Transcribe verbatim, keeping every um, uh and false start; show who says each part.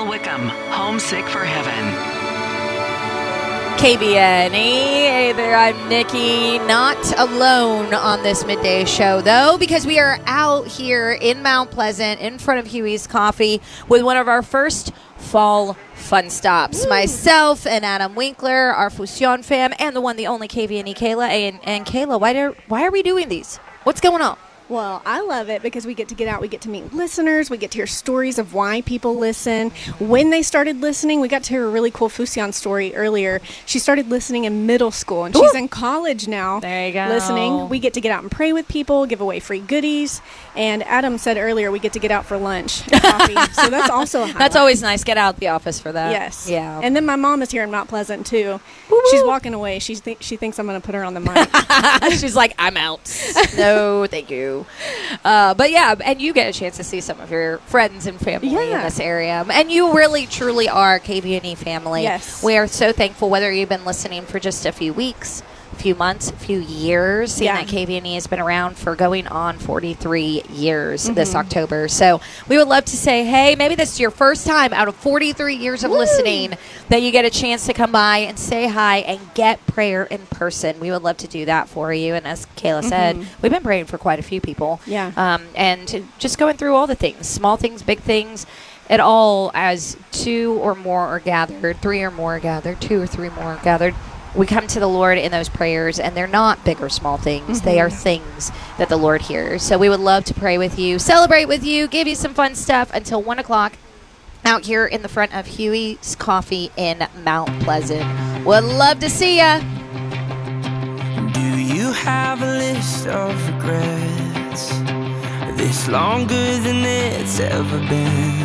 Speaker 1: Michelle Wickham, Homesick for Heaven.
Speaker 2: K B N E. Hey there, I'm Nikki. Not alone on this midday show, though, because we are out here in Mount Pleasant in front of Huey's Coffee with one of our first fall fun stops. Woo. Myself and Adam Winkler, our Fusion fam, and the one, the only K B N E, Kayla. And, and Kayla, why, do, why are we doing these? What's going on?
Speaker 3: Well, I love it because we get to get out, we get to meet listeners, we get to hear stories of why people listen, when they started listening. We got to hear a really cool Fusion story earlier. She started listening in middle school, and she's Ooh. in college now.
Speaker 2: There you go.
Speaker 3: Listening. We get to get out and pray with people, give away free goodies, and Adam said earlier we get to get out for lunch and coffee, so that's also a highlight.
Speaker 2: That's always nice. Get out of the office for that.
Speaker 3: Yes.
Speaker 2: Yeah.
Speaker 3: And then my mom is here in Mount Pleasant, too.
Speaker 2: Woo-woo.
Speaker 3: She's walking away. She, th- she thinks I'm going to put her on the mic.
Speaker 2: She's like, I'm out. No, thank you. Uh, but yeah, and you get a chance to see some of your friends and family
Speaker 3: yeah.
Speaker 2: in this area. And you really, truly are K B N E family.
Speaker 3: Yes.
Speaker 2: We are so thankful, whether you've been listening for just a few weeks, a few months, a few years, seeing
Speaker 3: yeah.
Speaker 2: that K B N E has been around for going on forty-three years mm-hmm. this October. So we would love to say, hey, maybe this is your first time out of forty-three years of Woo! listening that you get a chance to come by and say hi and get prayer in person. We would love to do that for you. And as Kayla mm-hmm. said, we've been praying for quite a few people.
Speaker 3: Yeah.
Speaker 2: Um, and just going through all the things, small things, big things. It all, as two or more are gathered, three or more are gathered, two or three more are gathered, we come to the Lord in those prayers, and they're not big or small things. Mm-hmm. They are things that the Lord hears. So we would love to pray with you, celebrate with you, give you some fun stuff until one o'clock out here in the front of Huey's Coffee in Mount Pleasant. Would love to see ya.
Speaker 4: Do you have a list of regrets? This longer than it's ever been?